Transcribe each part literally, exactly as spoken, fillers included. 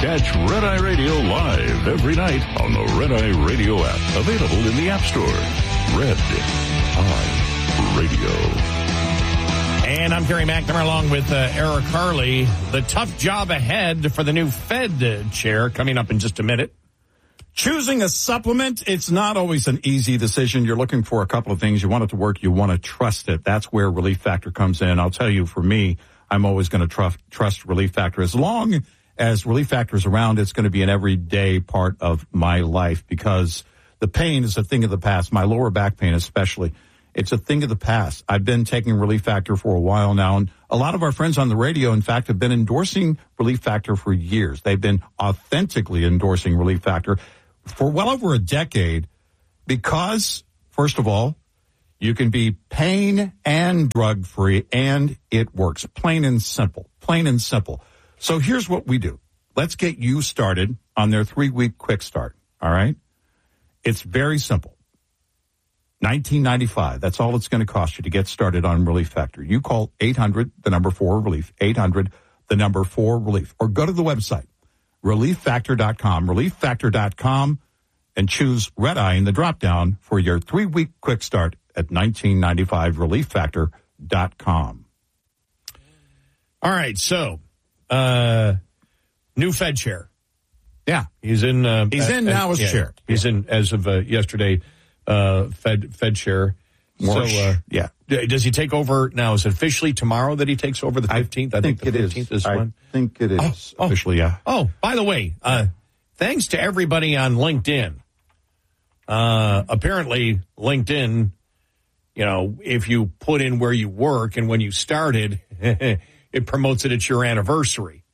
Catch Red Eye Radio live every night on the Red Eye Radio app. Available in the App Store. Red Eye Radio. And I'm Gary McNamara along with uh, Eric Harley. The tough job ahead for the new Fed uh, chair coming up in just a minute. Choosing a supplement, it's not always an easy decision. You're looking for a couple of things. You want it to work. You want to trust it. That's where Relief Factor comes in. I'll tell you, for me, I'm always going to trust, trust Relief Factor. As long as Relief Factor is around, it's going to be an everyday part of my life because the pain is a thing of the past. My lower back pain especially. It's a thing of the past. I've been taking Relief Factor for a while now, and a lot of our friends on the radio, in fact, have been endorsing Relief Factor for years. They've been authentically endorsing Relief Factor for well over a decade because, first of all, you can be pain and drug-free, and it works. Plain and simple. Plain and simple. So here's what we do. Let's get you started on their three-week quick start, all right? It's very simple. nineteen ninety-five. That's all it's going to cost you to get started on Relief Factor. You call eight hundred, the number four, relief, eight hundred, the number four, relief, or go to the website, relief factor dot com, relief factor dot com, and choose Red Eye in the drop-down for your three-week quick start at nineteen ninety-five, relief factor dot com. All right, so uh, new Fed chair. Yeah, he's in. Uh, he's in now as yeah, chair. He's in as of uh, yesterday. Uh, Fed Fed chair. More, so, uh, yeah. Does he take over now? Is it officially tomorrow that he takes over the fifteenth? I, I think, think the it fifteenth is. is I when. think it is oh, officially. Oh, yeah. Oh, by the way, uh, thanks to everybody on LinkedIn. Uh, apparently, LinkedIn. You know, if you put in where you work and when you started, it promotes it at your anniversary.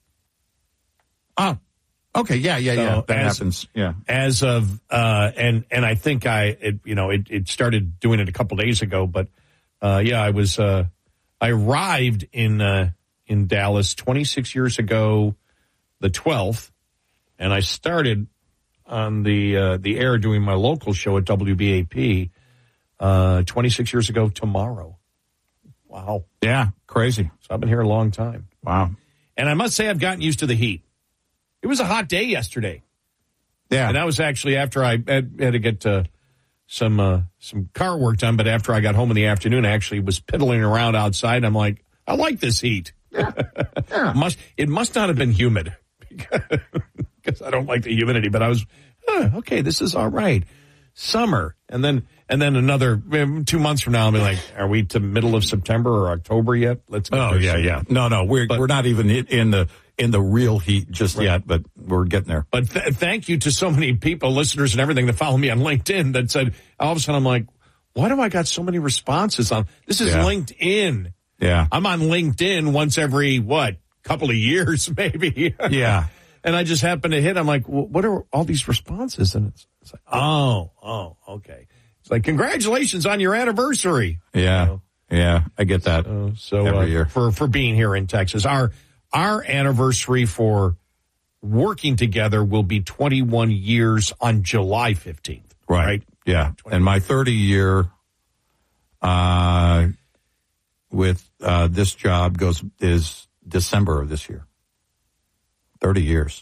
Oh. Okay, yeah, yeah, so yeah. That as, happens. Yeah. As of uh and and I think I it, you know, it, it started doing it a couple days ago, but uh yeah, I was uh I arrived in uh in Dallas twenty-six years ago, the twelfth, and I started on the uh the air doing my local show at W B A P uh twenty-six years ago tomorrow. Wow. Yeah, crazy. So I've been here a long time. Wow. And I must say I've gotten used to the heat. It was a hot day yesterday. Yeah. And that was actually after I had, had to get uh, some uh, some car work done, but after I got home in the afternoon, I actually was piddling around outside. I'm like, I like this heat. Yeah. Yeah. must It must not have been humid because I don't like the humidity, but I was, huh, okay, this is all right. Summer. And then and then another two months from now, I'll be like, are we to middle of September or October yet? Let's go. Oh, yeah, yeah. No, no, we're, but, we're not even in the in the real heat just right. yet, but we're getting there. But th- thank you to so many people, listeners and everything that follow me on LinkedIn that said, all of a sudden I'm like, why do I got so many responses on, this is yeah. LinkedIn. Yeah. I'm on LinkedIn once every, what, couple of years maybe. Yeah. And I just happened to hit, I'm like, well, what are all these responses? And it's, it's like, oh, oh, okay. It's like, congratulations on your anniversary. Yeah. You know? Yeah. I get that. Uh, so every uh, year. For, for being here in Texas. Our, Our anniversary for working together will be twenty-one years on July fifteenth. Right. right? Yeah. And my thirty year uh, with uh, this job goes is December of this year. thirty years.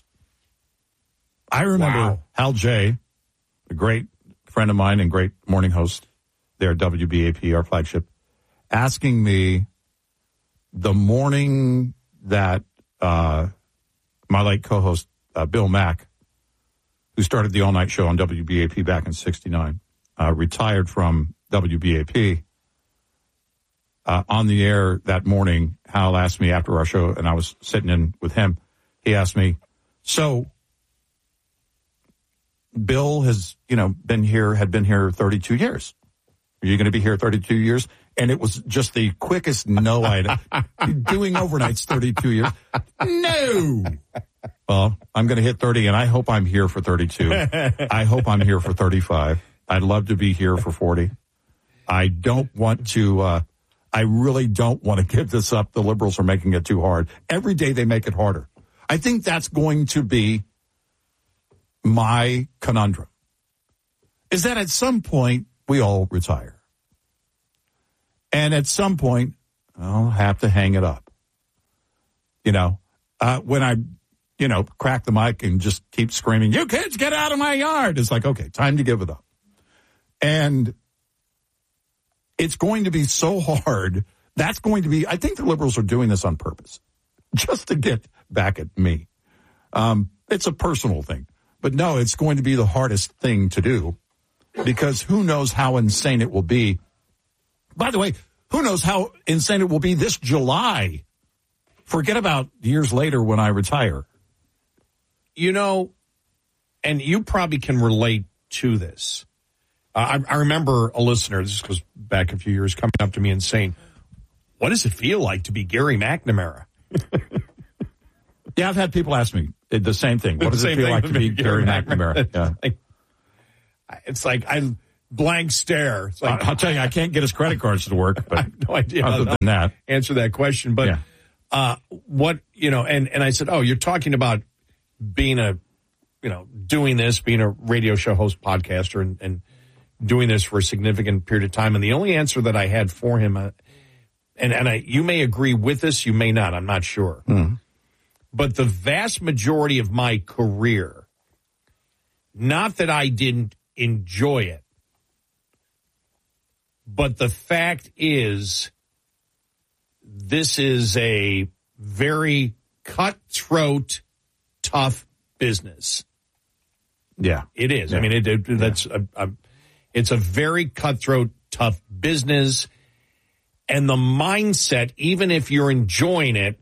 I remember wow. Hal J., a great friend of mine and great morning host there at W B A P, our flagship, asking me the morning that uh, my late co-host, uh, Bill Mack, who started the all-night show on W B A P back in sixty-nine, uh, retired from W B A P. Uh, on the air that morning, Hal asked me after our show, and I was sitting in with him, he asked me, so Bill has, you know, been here, had been here thirty-two years. Are you going to be here thirty-two years? And it was just the quickest no I'd doing overnights thirty-two years. No. Well, I'm going to hit thirty, and I hope I'm here for thirty-two. I hope I'm here for thirty-five. I'd love to be here for forty. I don't want to, uh, I really don't want to give this up. The liberals are making it too hard. Every day they make it harder. I think that's going to be my conundrum, is that at some point we all retire. And at some point, I'll have to hang it up. You know, uh, when I you know, crack the mic and just keep screaming, "You kids, get out of my yard." It's like, okay, time to give it up. And it's going to be so hard. That's going to be, I think the liberals are doing this on purpose, just to get back at me. Um, it's a personal thing. But no, it's going to be the hardest thing to do because who knows how insane it will be. By the way, who knows how insane it will be this July? Forget about years later when I retire. You know, and you probably can relate to this. Uh, I, I remember a listener, this goes back a few years, coming up to me and saying, "What does it feel like to be Gary McNamara?" Yeah, I've had people ask me the same thing. What does it feel like to be Gary McNamara? Yeah. Like, it's like I blank stare. It's like, I'll tell you, I can't get his credit cards to work. But I have no idea other how to than that, answer that question. But yeah. uh, what you know, and and I said, "Oh, you're talking about being a, you know, doing this, being a radio show host, podcaster, and, and doing this for a significant period of time." And the only answer that I had for him, uh, and and I, you may agree with this, you may not. I'm not sure. Mm-hmm. But the vast majority of my career, not that I didn't enjoy it, but the fact is, this is a very cutthroat, tough business. Yeah, it is. Yeah. I mean, it, it, that's a, a, it's a very cutthroat, tough business, and the mindset, even if you're enjoying it,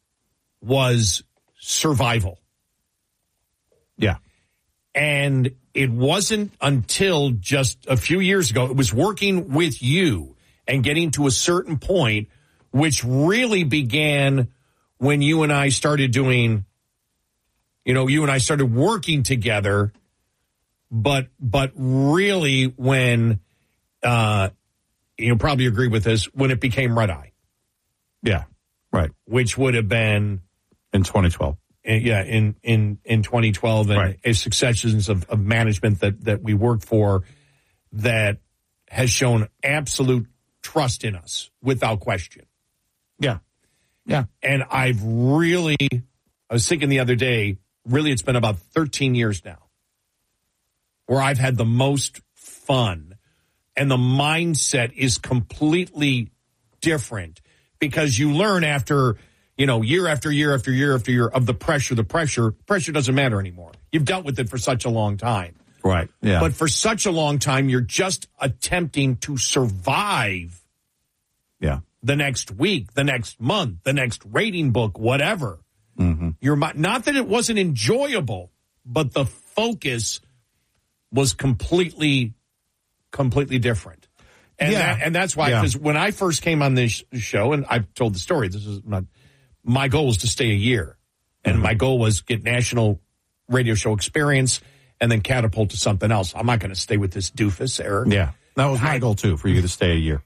was survival. Yeah. And it wasn't until just a few years ago, it was working with you and getting to a certain point, which really began when you and I started doing, you know, you and I started working together, but, but really when, uh, you'll probably agree with this, when it became Red Eye. Yeah. Right. Which would have been in twenty twelve. Yeah, in, in, in twenty twelve, and right. a successions of, of management that, that we worked for that has shown absolute trust in us without question. Yeah. Yeah. And I've really, I was thinking the other day, really it's been about thirteen years now where I've had the most fun, and the mindset is completely different. Because you learn after, you know, year after year after year after year of the pressure, the pressure, pressure doesn't matter anymore. You've dealt with it for such a long time. Right. Yeah. But for such a long time, you're just attempting to survive. Yeah. The next week, the next month, the next rating book, whatever. Mm-hmm. You're not that it wasn't enjoyable, but the focus was completely, completely different. And, yeah. that, and that's why, because yeah. when I first came on this show, and I've told the story, this is not, my goal was to stay a year. And mm-hmm. my goal was get national radio show experience and then catapult to something else. I'm not going to stay with this doofus, Eric. Yeah, that was my I, goal, too, for you to stay a year.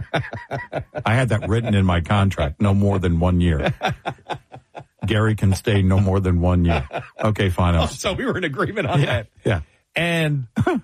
I had that written in my contract, no more than one year. Gary can stay no more than one year. Okay, fine. Oh, so we were in agreement on yeah, that. Yeah. And,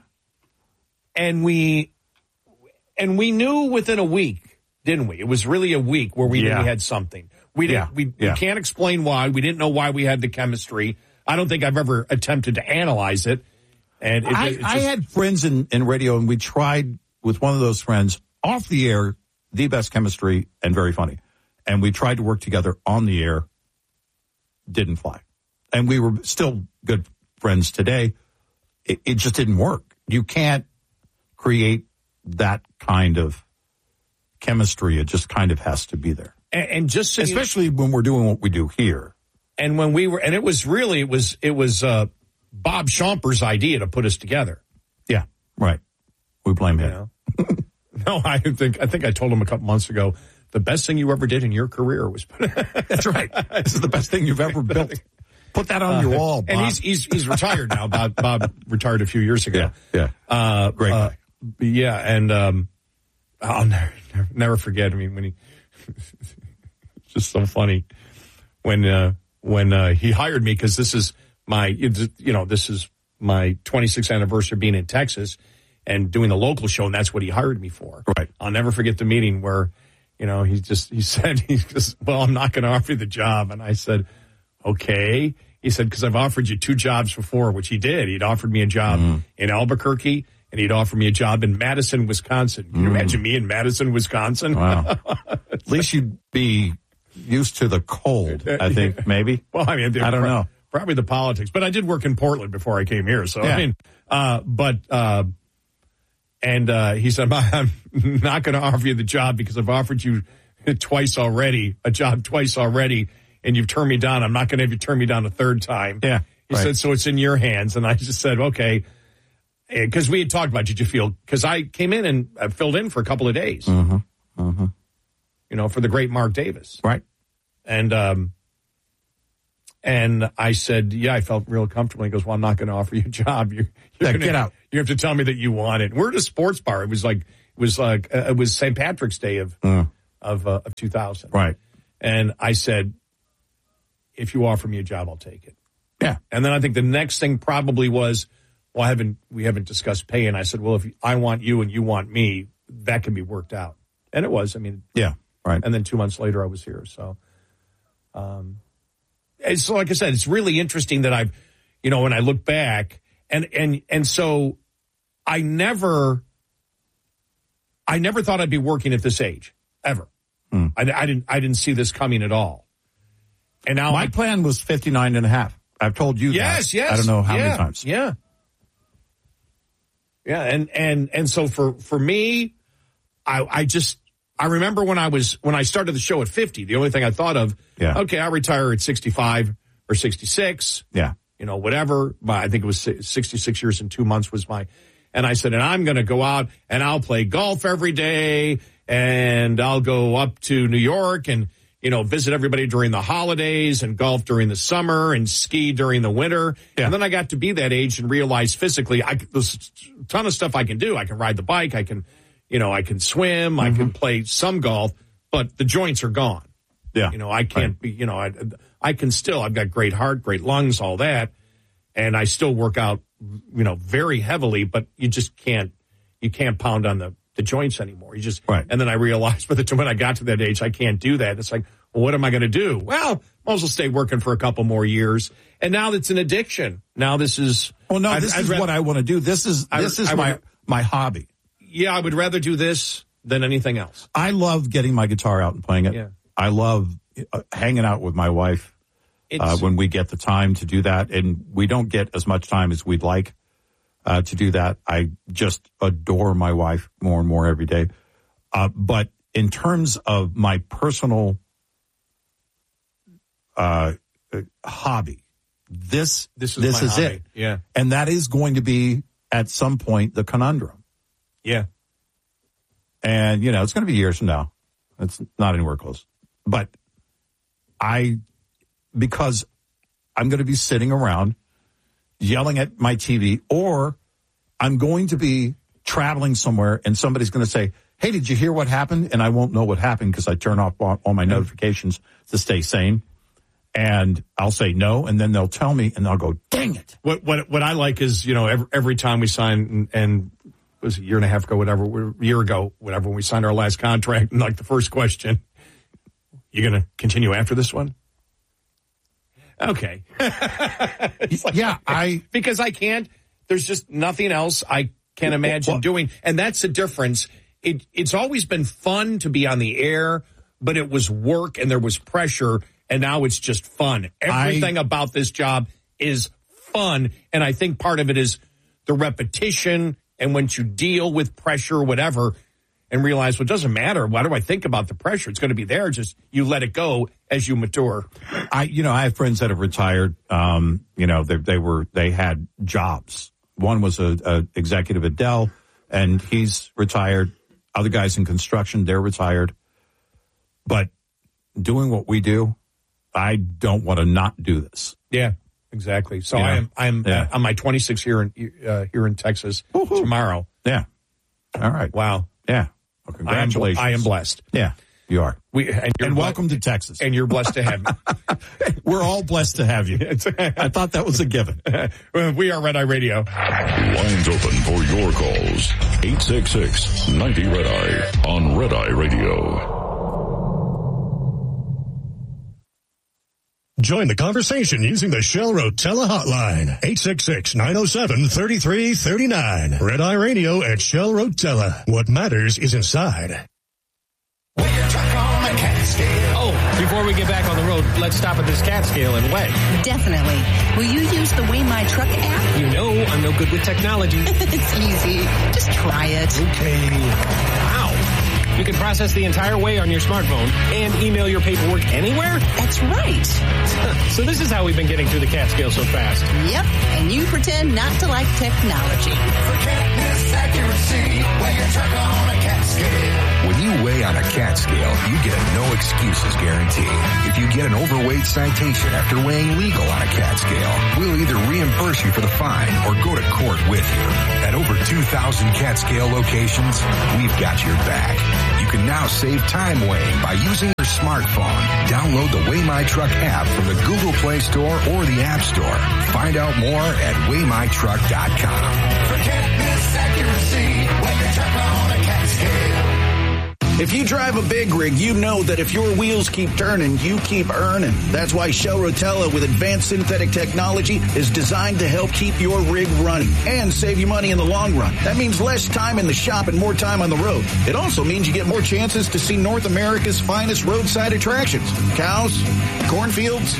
and we... And we knew within a week, didn't we? It was really a week where we yeah. knew we had something. We didn't. Yeah. We, yeah. we can't explain why. We didn't know why we had the chemistry. I don't think I've ever attempted to analyze it. And it, I, it just, I had friends in, in radio, and we tried with one of those friends off the air, the best chemistry and very funny. And we tried to work together on the air. Didn't fly. And we were still good friends today. It, it just didn't work. You can't create that kind of chemistry. It just kind of has to be there. And, and just so especially you, when we're doing what we do here. And when we were, and it was really, it was, it was, uh, Bob Schomper's idea to put us together. Yeah. Right. We blame him. You know? No, I think, I think I told him a couple months ago, the best thing you ever did in your career was, that's right. This is the best thing you've ever built. Put that on uh, your wall, Bob. And he's, he's, he's retired now. Bob, Bob retired a few years ago. Yeah. Yeah. Uh, Great guy. Uh, Yeah, and um, I'll never, never, never forget. I mean, when he, it's just so funny when uh, when uh, he hired me, because this is my, you know, this is my twenty-sixth anniversary being in Texas and doing the local show, and that's what he hired me for. Right. I'll never forget the meeting where, you know, he just he said, he just, well, I'm not going to offer you the job, and I said, okay. he said, because I've offered you two jobs before, which he did. He'd offered me a job mm. in Albuquerque, and he'd offered me a job in Madison, Wisconsin. Can you mm. imagine me in Madison, Wisconsin? Wow. At least you'd be used to the cold, I think, maybe. Well, I mean, I don't pro- know. Probably the politics. But I did work in Portland before I came here. So, yeah. I mean, uh, but, uh, and uh, he said, I'm not going to offer you the job because I've offered you twice already, a job twice already, and you've turned me down. I'm not going to have you turn me down a third time. Yeah. He right. said, so it's in your hands. And I just said, okay. Because we had talked about, did you feel, because I came in and I filled in for a couple of days, mm-hmm. Mm-hmm. you know, for the great Mark Davis. Right. And, um, and I said, yeah, I felt real comfortable. He goes, well, I'm not going to offer you a job. You're, you're yeah, gonna, get out. You have to tell me that you want it. We're at a sports bar. It was like, it was like, uh, it was Saint Patrick's Day of, mm. of, uh, of two thousand. Right. And I said, if you offer me a job, I'll take it. Yeah. And then I think the next thing probably was, well, I haven't, we haven't discussed pay. And I said, well, if I want you and you want me, that can be worked out. And it was, I mean. Yeah, right. And then two months later, I was here. So, um, and so like I said, it's really interesting that I've, you know, when I look back and, and, and so I never, I never thought I'd be working at this age, ever. Hmm. I, I didn't, I didn't see this coming at all. And now my I, plan was fifty-nine and a half. I've told you yes, that. Yes, I don't know how yeah, many times. Yeah. Yeah. And, and, and so for, for me, I, I just, I remember when I was, when I started the show at fifty, the only thing I thought of, yeah. okay, I'll retire at sixty-five or sixty-six. Yeah. You know, whatever. I think it was sixty-six years and two months was my, and I said, and I'm going to go out and I'll play golf every day and I'll go up to New York and, you know, visit everybody during the holidays and golf during the summer and ski during the winter. Yeah. And then I got to be that age and realize physically, I, there's a ton of stuff I can do. I can ride the bike. I can, you know, I can swim. Mm-hmm. I can play some golf, but the joints are gone. Yeah. You know, I can't right. be, you know, I, I can still, I've got great heart, great lungs, all that. And I still work out, you know, very heavily, but you just can't, you can't pound on the, the joints anymore. You just, right. And then I realized by the time when I got to that age, I can't do that. It's like, well, what am I going to do? Well, might as well stay working for a couple more years. And now that's an addiction. Now this is. Well, no, I'd, this I'd is rather, what I want to do. This is, this I, is I my, would, my hobby. Yeah, I would rather do this than anything else. I love getting my guitar out and playing it. Yeah. I love uh, hanging out with my wife uh, when we get the time to do that. And we don't get as much time as we'd like uh, to do that. I just adore my wife more and more every day. Uh, but in terms of my personal uh, hobby, this, this is, this my is hobby. it. Yeah. And that is going to be at some point the conundrum. Yeah. And, you know, it's going to be years from now. It's not anywhere close. But I, because I'm going to be sitting around yelling at my T V, or I'm going to be traveling somewhere and somebody's going to say, hey, did you hear what happened? And I won't know what happened because I turn off all my notifications to stay sane. And I'll say no, and then they'll tell me, and I'll go, dang it. What what what I like is, you know, every, every time we sign, and, and it was a year and a half ago, whatever, a year ago, whatever, when we signed our last contract, and like the first question, you going to continue after this one? Okay. Like, yeah, I... Because I can't, there's just nothing else I can imagine well, doing, and that's the difference. It, it's always been fun to be on the air, but it was work and there was pressure, and now it's just fun. Everything I, about this job is fun, and I think part of it is the repetition, and once you deal with pressure or whatever and realize, well, it doesn't matter. Why do I think about the pressure? It's going to be there. Just you let it go as you mature. I, you know, I have friends that have retired. Um, you know, they, they were, they had jobs. One was a, a executive at Dell, and he's retired. Other guys in construction, they're retired. But doing what we do, I don't want to not do this. Yeah, exactly. So you know? I am, I'm yeah. on my twenty-sixth year in uh, here in Texas Woo-hoo. tomorrow. Yeah. All right. Wow. Yeah. Well, congratulations. I am, I am blessed. Yeah, you are. We and, you're and ble- welcome to Texas. And you're blessed to have me. We're all blessed to have you. I thought that was a given. We are Red Eye Radio. Lines open for your calls. eight six six, ninety Red Eye on Red Eye Radio. Join the conversation using the Shell Rotella hotline, eight six six, nine oh seven, three three three nine. Red Eye Radio at Shell Rotella. What matters is inside. Oh, before we get back on the road, let's stop at this cat scale and weigh. Definitely. Will you use the Weigh My Truck app? You know I'm no good with technology. It's easy. Just try it. Okay. Wow. You can process the entire weigh on your smartphone and email your paperwork anywhere? That's right. So this is how we've been getting through the cat scale so fast. Yep, and you pretend not to like technology. Forgetness, accuracy, weigh your truck on a cat scale. When you weigh on a cat scale, you get a no excuses guarantee. If you get an overweight citation after weighing legal on a cat scale, we'll either reimburse you for the fine or go to court with you. At over two thousand cat scale locations, we've got your back. You can now save time weighing by using your smartphone. Download the Weigh My Truck app from the Google Play Store or the App Store. Find out more at weigh my truck dot com. Forgetness, accuracy, weigh your truck on a cat scale. If you drive a big rig, you know that if your wheels keep turning, you keep earning. That's why Shell Rotella with advanced synthetic technology is designed to help keep your rig running and save you money in the long run. That means less time in the shop and more time on the road. It also means you get more chances to see North America's finest roadside attractions. Cows, cornfields,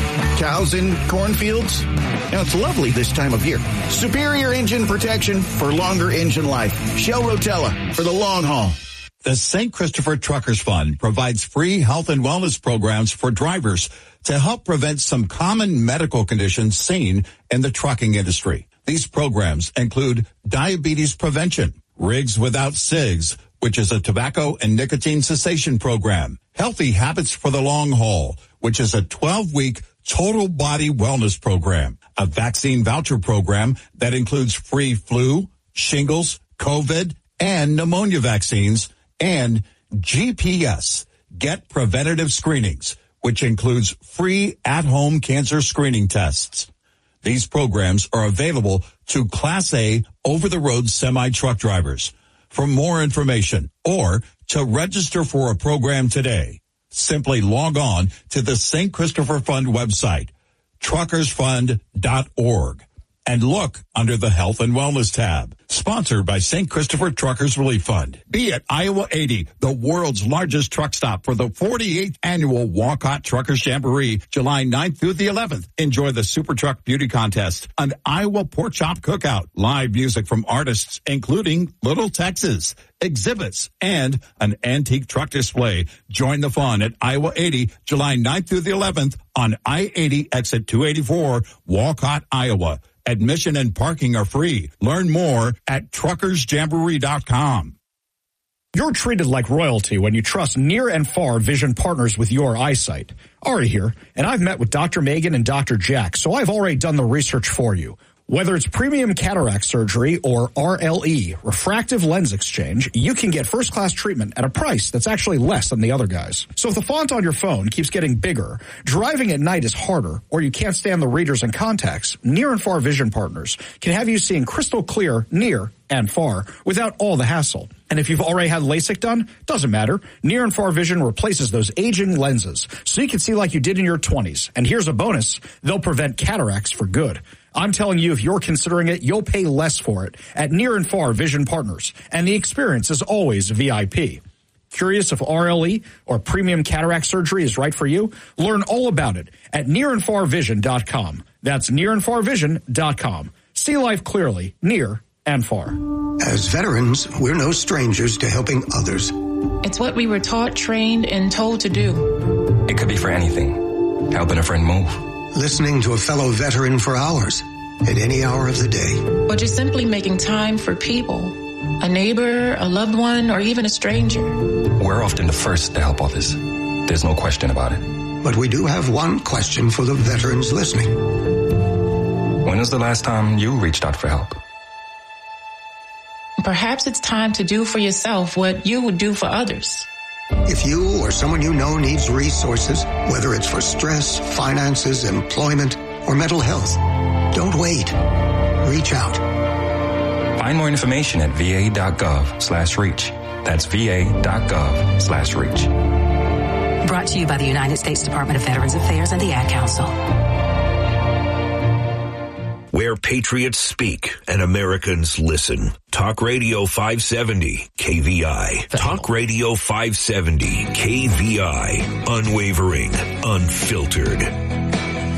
cows in cornfields. Now, it's lovely this time of year. Superior engine protection for longer engine life. Shell Rotella for the long haul. The Saint Christopher Truckers Fund provides free health and wellness programs for drivers to help prevent some common medical conditions seen in the trucking industry. These programs include diabetes prevention, Rigs Without Cigs, which is a tobacco and nicotine cessation program, Healthy Habits for the Long Haul, which is a twelve-week total body wellness program, a vaccine voucher program that includes free flu, shingles, COVID, and pneumonia vaccines, and G P S, Get Preventative Screenings, which includes free at-home cancer screening tests. These programs are available to Class A over-the-road semi-truck drivers. For more information or to register for a program today, simply log on to the Saint Christopher Fund website, truckers fund dot org, and look under the Health and Wellness tab. Sponsored by Saint Christopher Truckers Relief Fund. Be at Iowa eighty, the world's largest truck stop for the forty-eighth annual Walcott Truckers Jamboree, July ninth through the eleventh. Enjoy the Super Truck Beauty Contest, an Iowa Pork Chop Cookout, live music from artists including Little Texas, exhibits, and an antique truck display. Join the fun at Iowa eighty, July ninth through the eleventh on I eighty exit two eighty-four, Walcott, Iowa. Admission and parking are free. Learn more at truckers jamboree dot com. You're treated like royalty when you trust near and far vision partners with your eyesight. Ari here, and I've met with Doctor Megan and Doctor Jack, so I've already done the research for you. Whether it's premium cataract surgery or R L E, refractive lens exchange, you can get first-class treatment at a price that's actually less than the other guys. So if the font on your phone keeps getting bigger, driving at night is harder, or you can't stand the readers and contacts, Near and Far Vision Partners can have you seeing crystal clear near and far without all the hassle. And if you've already had LASIK done, doesn't matter. Near and Far Vision replaces those aging lenses so you can see like you did in your twenties. And here's a bonus. They'll prevent cataracts for good. I'm telling you, if you're considering it, you'll pay less for it at Near and Far Vision Partners. And the experience is always V I P. Curious if R L E or premium cataract surgery is right for you? Learn all about it at near and far vision dot com. That's near and far vision dot com. See life clearly, near and far. As veterans, we're no strangers to helping others. It's what we were taught, trained, and told to do. It could be for anything. Helping a friend move. Listening to a fellow veteran for hours, at any hour of the day. Or just simply making time for people. A neighbor, a loved one, or even a stranger. We're often the first to help others. There's no question about it. But we do have one question for the veterans listening. When was the last time you reached out for help? Perhaps it's time to do for yourself what you would do for others. If you or someone you know needs resources, whether it's for stress, finances, employment, or mental health, don't wait. Reach out. Find more information at va.gov slash reach. That's va.gov slash reach. Brought to you by the United States Department of Veterans Affairs and the Ad Council. Where patriots speak and Americans listen. Talk Radio five seventy K V I. Talk Radio five seventy K V I. Unwavering, unfiltered.